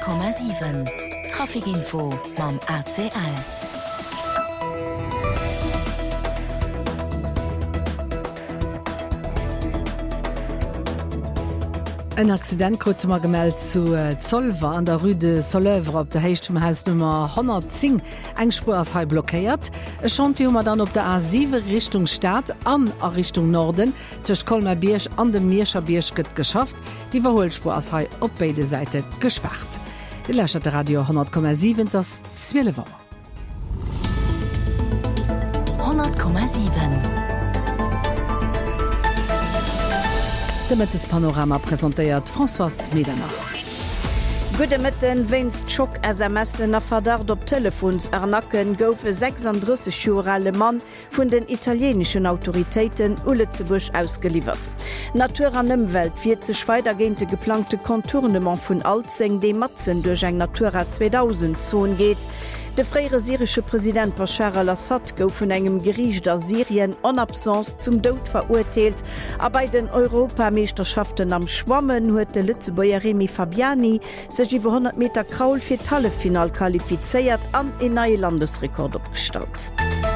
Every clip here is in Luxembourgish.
100,7 Trafikinfo mam ACL. Ein Accident konnte man gemeldet zu Zollver an der Rue de Soleuvre op der Heichtumhaus Nummer 110 Engspur als halb blockiert. Es stand immer dann op der A7 Richtung Stadt an a Richtung Norden zwischen Kolmerbiersch an dem Mierscher-Biersch gëtt geschafft. Die Verholspur als halb op beide Seite gesperrt. Die Lächert der Radio 100,7 das 12 Uhr. 100,7 Damit das Panorama präsentiert François Medener. Gute Mitten wennst Schock SMS nach Verdacht op Telefons ernacken goufe 36 Jahre Mann vun den italienischen Autoritäten Lützeburg ausgeliefert. Natur an Umwelt wird sich weitergehende geplante Kontournement vun Alzing de Matzen durch eng Natura 2000 Zone geht. Der freie syrische Präsident Bashar al-Assad gouf von engem Gericht der Syrien en Absence zum Tod verurteilt. Aber bei den Europameisterschaften am Schwammen huet der Lützeburger Remi Fabiani sich über 100 Meter Kraul für Halbfinal qualifiziert an in neue Landesrekord abgestellt.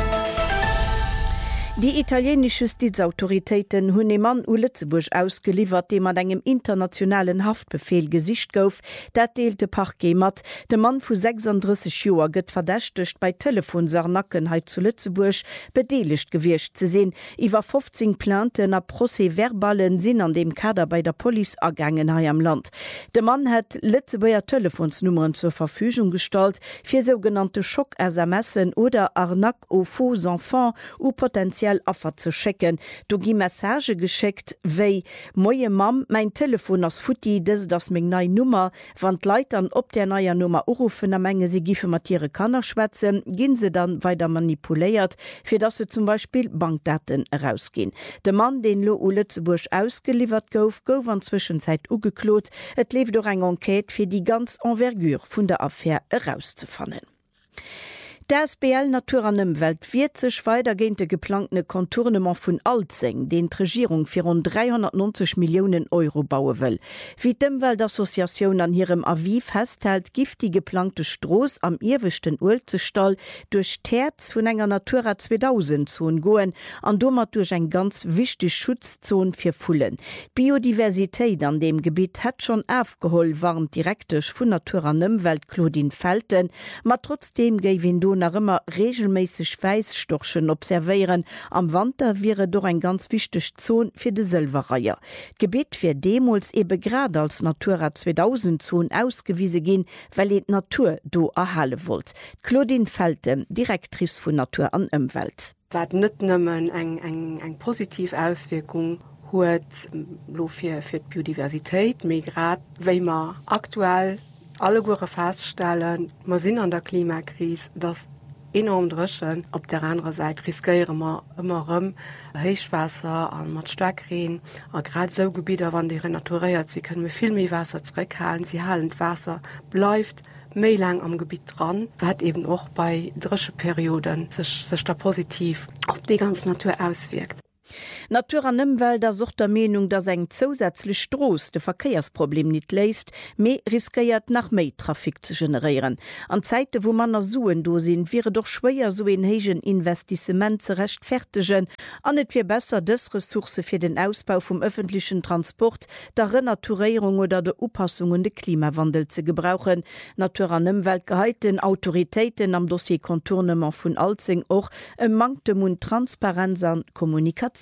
Die italienische Justizautoritäten hunn e Mann u Lützeburg ausgeliefert, dem an engem internationalen Haftbefehl gesicht gouf, dat deelte Parquet mat. De Mann vu 36 Joer gëtt verdächtigt bei Telefonsarnackenheit zu Lützeburg bedeligt gewircht ze sinn. Iwer 15 Planten a procéverbalen sinn an dem Kader bei der Police ergangen hai am Land. De Mann hat Lützeburger Telefonsnummern zur Verfügung gestalt fir sogenannte Schock-SMSen oder Arnaque aux faux enfants ou potenziell Affer zu checken. Du gi Message geschickt, wei Moje Mam, mein Telefon as Futi, das még nei Nummer, wann Leitern op der neuer Nummer urufen a Menge sie gife Mattiere Kanner schwätzen, gin se dann weiter manipuléiert, fir dass se zum Beispiel Bankdaten herausgehen. De Mann, den Lo Lützeburg ausgeliefert gouf an Zwischenzeit ugeklot, et lief durch eng Enquete fir die ganz Envergure vun der Affäre herauszufannen. Der SBL Natur an Umwelt wird sich weitergehende geplante Kontournement von Alzing, den die Regierung für rund 390 Millionen Euro bauen will. Wie die Umweltassoziation an ihrem Avis festhält, gibt die geplante Stroß am irwischten Ulzestall durch Terz von einer Natura 2000 Zone gehen und damit durch ein ganz wichtige Schutzzone für Fullen. Biodiversität an dem Gebiet hat schon aufgeholt, waren direktisch von Natur an Umwelt Claudine Felten, aber trotzdem geben du nach immer regelmäßig Weißstorchen observieren. Am Winter wäre doch ein ganz wichtig Zone für die Silberreihe. Gebiet für Demos eben gerade als Natura 2000 Zone ausgewiesen gehen, weil die Natur do erhalten wollt. Claudine Felten, Direktrice von Natur an Umwelt. Was nicht nur eine positive Auswirkung hat für die Biodiversität, aber gerade weil wir aktuell alle gute feststellen, wir sind an der Klimakrise, das enorm drüschen. Auf der anderen Seite riskieren wir immer Heichwasser und mit Starkregen. Und gerade so Gebiete, wenn die renaturiert, sie können viel mehr Wasser zurückhalten. Sie halten Wasser, bleibt mehr lang am Gebiet dran, was eben auch bei Drüscheperioden sich da positiv auf die ganze Natur auswirkt. Natur an Umwelt sucht der Meinung, dass eng zusätzlich Stroß de Verkehrsproblem nicht löst, mehr riskiert nach mehr Trafik zu generieren. An Zeiten, wo man suen do sind, wäre doch schwer so ein hegen Investissement zu rechtfertigen. Und es wäre besser, das Ressourcen für den Ausbau vom öffentlichen Transport, der Renaturierung oder der Anpassung an den Klimawandel zu gebrauchen. Natur an Umwelt gehalten Autoritäten am Dossier Kontournement von Alzing auch mangte und Transparenz an Kommunikation.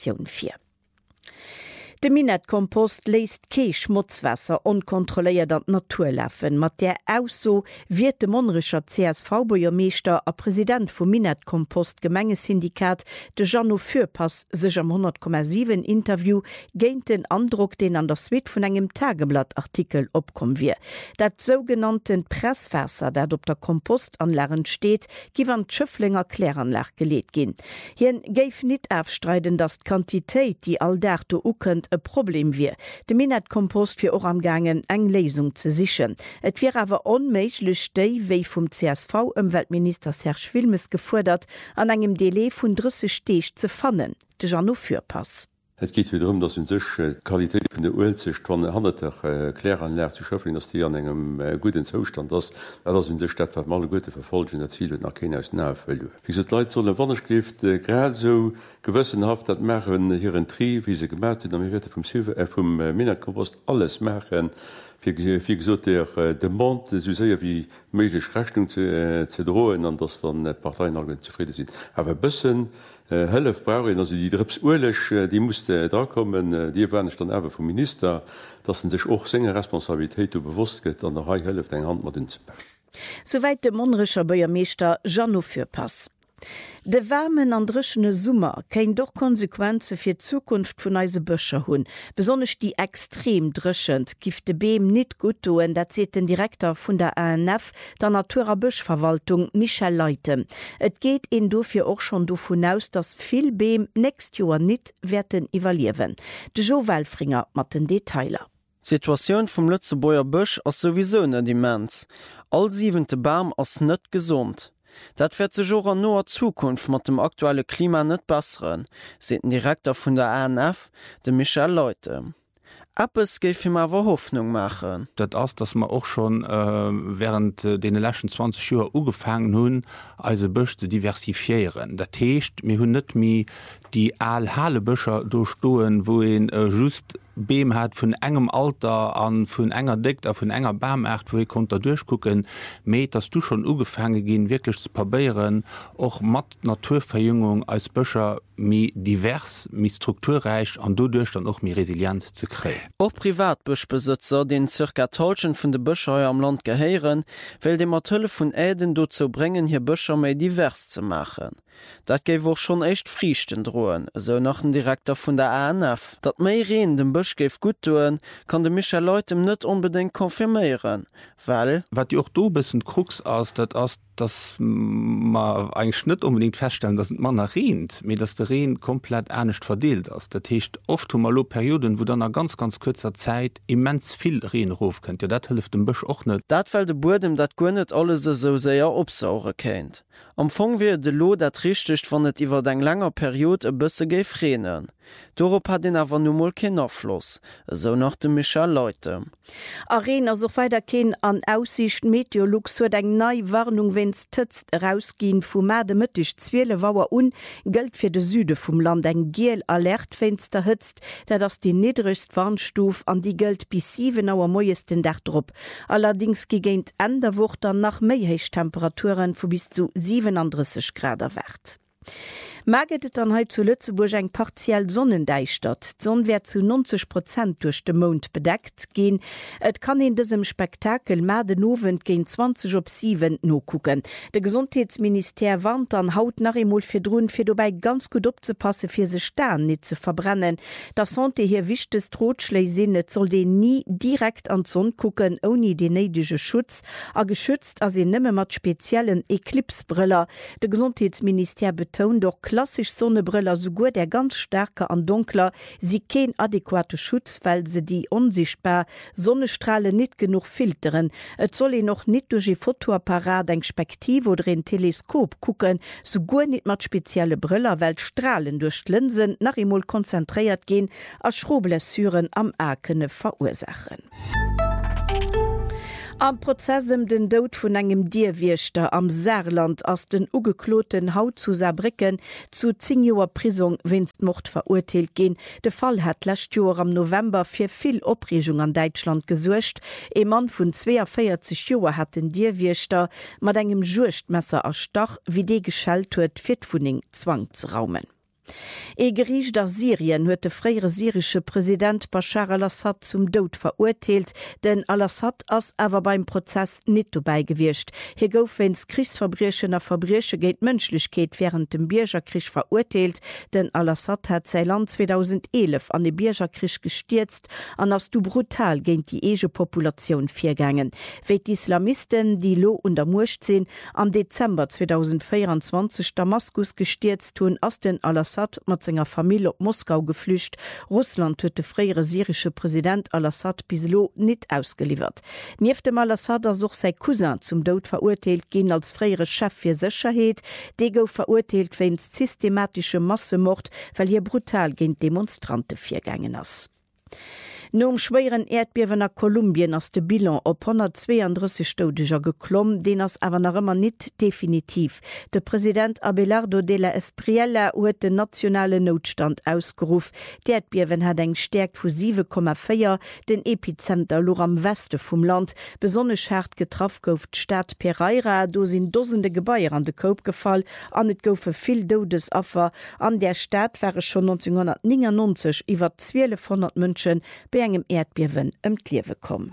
De Minetkompost leist kei Schmutzwasser unkontrolliert an die Natur laufen. Mit der Ausso wird de monrischer CSV-Bürgermeister a Präsident vom Minetkompost Gemengesyndikat de Jeannot Fürpass sich am 100,7 Interview gegen den Andruck, den an der Suite von einem Tageblattartikel opkommen wird. Dat sogenannten Presswasser, dat op der Kompostanlage steht, giwan Schöfflinger Kläranlage gelegt gin. Hien geif nicht aufstreiten, dass die Quantität, die all dato ukent, ein Problem wie. De Minetkompost fir auch am Gangen eng Lesung zu sichern. Et wäre aber unmöglich, die, wie vom CSV Umweltminister Serge Wilmes gefordert, an engem Delay von 30 Steg zu fannen. De Jeannot Fürpass. Es geht darum, dass in sich Qualität von der Öl sich klären lässt zu schaffen, dass die an einem guten Zustand ist, das in sich statt mal gute Verfolgung erzielt nach Kenia aus Nähe. Wie gesagt, Leute sollen Wanderschrift gerade so gewissenhaft das machen hier in Tri, wie sie gemerkt haben, wir werden vom Minetkompost alles machen. Wie gesagt, der Mond so sehr wie möglich Rechnung zu drohen, und dass dann Parteien alle zufrieden sind. Aber ein bisschen Hilfe brauchen, also die Dripsurlech, die musste da kommen, die werden dann einfach vom Minister, dass sie sich auch seine Responsabilität bewusst geht, an der Reihe Hilfe eine Hand mit uns zu bauen. Soweit der monrischer Bürgermeister Jean Fürpass. De wärmen an dreschene Summer kein doch Konsequenze fir Zukunft vun eise Bëcher hunn. Besonnech die extrem drschend gift de Beem net gut doen, dat se den Direktor vun der ANF der Naturer Bëchverwaltung Michel Leite. Et geht en dofir och schon do vun aus, dass vill Beem näst Joer net werden evaluieren. De Jo Welfringer mat den Detailer. Situation vum Lützebauer Bëch ass sowieso net immens. All 7. Baum ass net gesund. Dat fir ze Joer an noer Zukunft mat dem aktuelle Klima net basseren, se den Direktor vun der ANF, de Michel Leute. Appes geif ihm awer Hoffnung machen. Dat ass, dass man auch schon während den letzten 20 Jahren ugefangen hunn, also Bëch zu diversifiieren. Dat heescht mir hunn net mi die allhale Bëcher durchstoen, wo en just Beem hat vun engem Alter an vun enger Dick a vun enger Bamert, wo ich konnte durchgucken, méet dass du schon ugefangen gin wirklich zu probieren, och mat Naturverjüngung als Bëcher mi divers, mi strukturreich an dodurch dann auch mi resilient zu kreen. Auch Privatbüschbesitzer, den circa Tauschen vun de Bëcher am Land geheieren, will dem Matlle vun Äden dazu bringen, hier Bëcher méi divers zu machen. Dat geif woch schon echt frichten droen, so nach den Direktor vun der ANF. Dat méi reen dem Bëch geif gut doen, kann de Michel Leutem net unbedingt konfirmieren, weil wat Di auch do bisssen Krux ass, dat ass dass man eigentlich nicht unbedingt feststellen, dass man rent, mir dass der Rehen komplett ernst verdeelt ist. Das heißt oft mal Perioden, wo dann nach ganz kurzer Zeit immens viel Rehen ruf könnt. Ja, das hilft dem Busch auch nicht. Das weil der Boden das gar nicht alles so sehr absaugen kennt. Am Anfang wird der Lo das richtig, wenn es über eine lange Periode ein bisschen gefrenen. Darauf hat ihn aber nun mal keinen Abfluss. So nach dem Michel Leute. Arena so weiter kein an Aussicht Meteorlux huet eng neii Warnung wenns tëtzt rausgin vum Mäde mëttech 12 Waer gëlt fir de Süde vum Land eng Giel Alertfenster hëtzt, dat ass die niedrigst Warnstuf an die gëlt bis 7 Auer moiesten Dachdrop. Allerdings gegéint Enderwucht an nach Méihéichtemperaturen vu bis zu 37 Grad wert. Maget an heit zu Lützeburg eng partiell Sonnendeichstadt. Sonn wär zu 90% durch den Mond bedeckt gehen. Et kann in diesem Spektakel Mädenowen gegen 20:07 no gucken. Der Gesundheitsminister warnt an Haut nach emol fir Drun fir dabei ganz gut opzupassen fir se Stern nicht zu verbrennen. Das Sonte hier wichtes Rotschleisinnet soll den nie direkt an Sonn gucken, ohne den neidische Schutz, a geschützt as se nimme mat speziellen Eclipsebriller. Der Gesundheitsminister betont doch klassisch Sonnebriller sogur der ganz stärker an dunkler, sie kein adäquate Schutz, weil sie die unsichtbar Sonnenstrahle nicht genug filtern. Et soll noch nicht durch die Fotoapparat eng Spektiv oder ein Teleskop gucken, sogur nicht mit spezielle Briller, weil Strahlen durch Linsen nach emol konzentriert gehen, als Schroblessuren am Akene verursachen. Am Prozessem den Dod vun engem Dierwirchter am Saarland ass den ugekloten Haut zu Saarbrücken zu 10 Joer Prisung Winstmord verurteilt gin. De Fall hat lächt Joer am November fir vill Opregung an Deutschland gesuercht. E Mann vun 42 Joer hat den Dierwirchter mat engem Juchtmesser erstach, wie dee geschalt huet fir d'Funing zwang zu raumen. Gericht aus Syrien huet de freiere syrische Präsident Bashar al-Assad zum Tod verurteilt, denn al-Assad ass awer beim Prozess net beigewircht. Hier gouf wenns Kriegsverbrechen a Verbreche géint Mënschlichkeit während dem Biergerkrieg verurteilt, denn al-Assad hat sein Land 2011 an den Biergerkrieg gestürzt, an ass du brutal géint die ege Population virgangen. Wéi die Islamisten, die lo unter Murcht sinn, am Dezember 2024 Damaskus gestürzt hun ass den al-Assad al-Assad mat senger Familie op Moskau geflücht. Russland huet de freiere syrische Präsident al-Assad bislo net ausgeliefert. Nief dem al-Assad soch sei Cousin zum Tod verurteilt gin als freiere Chef fir Sicherheet, de gouf verurteilt wenn's systematische Massemord, weil hier brutal gegen Demonstrante viergängen ass. Nom schwéieren Erdbewener Kolumbien ass de Bilan op 132 Todeger geklomm, den ass awer nach ëmmer net definitiv. De Präsident Abelardo de la Espriella huet den nationale Notstand ausgeruf. D'Erdbewen hat eng stärkt vu 7,4, den Epizenter lo am Weste vum Land. Besonnech hart getraff gouf d'Stadt Pereira, do sinn dosende Gebäier an de Koop gefall, an et goufe vill Todesaffer. An der Stadt wäre schon 1999 iwwer 1200 Mënschen engem Erdbewen Liewe kom.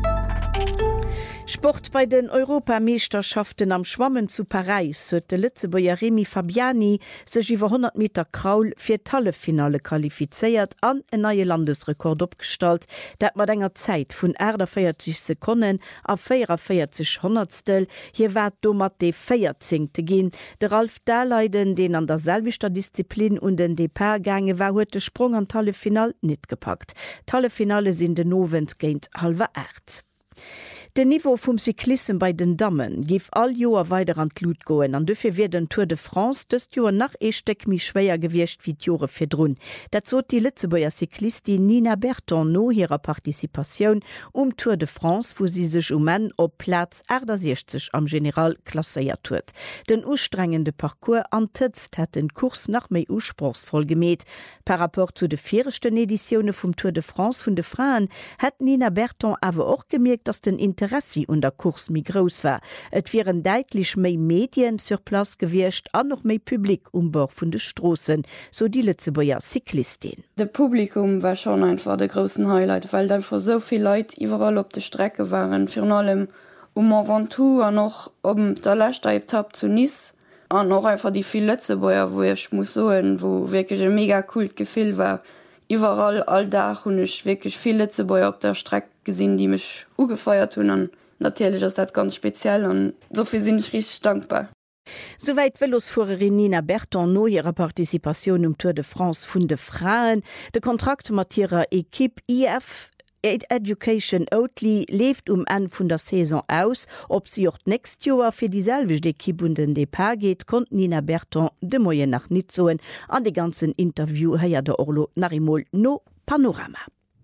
Sport bei den Europameisterschaften am Schwammen zu Paris huet de Lützeburger Remi Fabiani sech iwwer 100 Meter Kraul fir Tallefinale qualifizeiert an en neue Landesrekord opstalt, dat mat enger Zeit vun 40 Sekunden a 44 Hundertstel hier wat do mat de 14. gin. De Ralf Daleiden, den an der selvichter Disziplin und den Departgange war huet de Sprung an Tallefinal net gepackt. Tallefinale sind de Novent géint 7:30. De Niveau vum Cyklissen bei den Dammen gif all Joer weiter an Lut goen, an dëfir werden Tour de France dëst Joer nach Esteck mi schwéier gewircht wie Jore firrunn. Dat zot die Lützeburger Cyklistin Nina Berton no hireer Partizipatioun Tour de France, wo sie sech men op Platz 60 am General klasséiert huet. Den ustrengende Parcours antëtzt hat den Kurs nach méi uspruchsvoll gemet. Par rapport zu de virchten Editionioune vum Tour de France vun de Fraen hat Nina Berton awer och gemerkt, dats den Interesse und der Kurs mi groß war. Et wären deitlich méi Medien sur Platz gewircht an noch méi Publikum Bord vun de Strossen, so die Lützeburger Cyklistin. De Publikum war schon einfach der großen Highlight, weil dann vor so viel Leute überall op der Strecke waren, für allem Ventoux an noch der letzte Etappe zu Nice, an noch einfach die viel Lützeburger, wo ich muss sagen, wo wirklich ein mega cool Gefühl war. Überall alldach und ich wirklich viele Lützeburger auf der Strecke gesehen, die mich ugefeiert tun. Und natürlich ist das ganz speziell und dafür bin ich richtig dankbar. Soweit Velosfuerin Nina Berton no ihrer Partizipation Tour de France vun de Frauen. De Kontrakt mat ihrer Equipe IF Education Oatly lebt en vun der Saison aus. Ob sie auch näst Joer fir dieselvig de Kibunden Depart geht, konnte Nina Berton de Moie nach net zoen. An de ganzen Interview heier der Orlo Narimol no Panorama.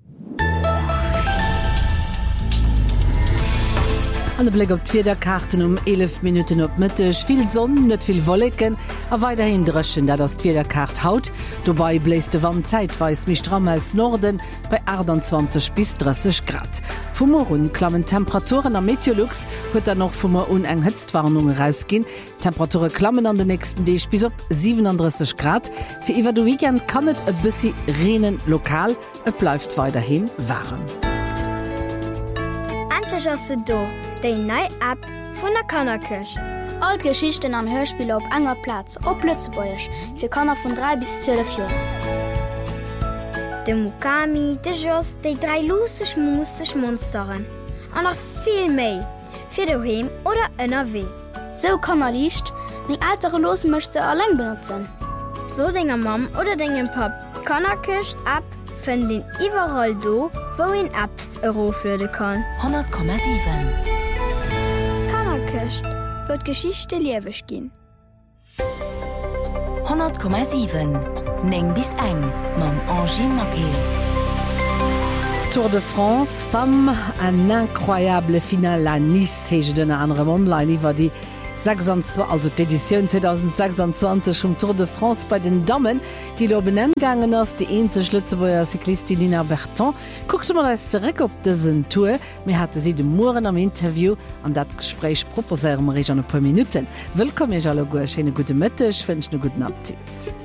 An de Blick op d'Wederkarten 11 Minuten op Mëttech, viel Sonn, net viel Wolleken, a weiterhin dreschen, dat das d'Wederkart haut. Dobei bläst de Wand zeitweis mi stramm als Norden bei 28 bis 30 Grad. Fummerun klammen Temperaturen am Meteorlux, huet noch vummer eng Hëtztwarnung rausgin. Temperaturen klammen an den nächsten Dech bis op 37 Grad. Für iwwer de Weekend kann et e bissi renen lokal, et bleibt weiterhin warm. Se do déi nei App vun der Kannerkirch. All Geschichten an Hörspiele op enger Platz op Lützebäuerch fir Kanner vun 3 bis 12 Joer. De Mukami, de Joss, déi 3 lusech musech Monsteren. An nach viel méi, fir doheem oder ënnerW. So kannner liicht, még altere Los mëchte alleng benutzen. So dinger Mam oder degem Pap. Kannerkirch App fën den iwwerall do, wo en Apps eroflöde kann. 100,7 Kannerkirch wird Geschichte liewech gin. 100,7 Neng bis eng mam Angie Maquet. Tour de France, femme, un incroyable final à Nice, hege den anderen online, iwwer die 26, also d'Edition 2026 Tour de France bei den Damen, die lo benenngangen ass die enzeg Lützeburger Cyklistin Nina Berton. Guckst du mal als zurück op diesen Tour, mir hatte sie de Moren am Interview an dat Gespräch proposé an paar Minuten. Willkommen, Jalo Guer, schöne gute Mittag, wünsche einen guten Appetit.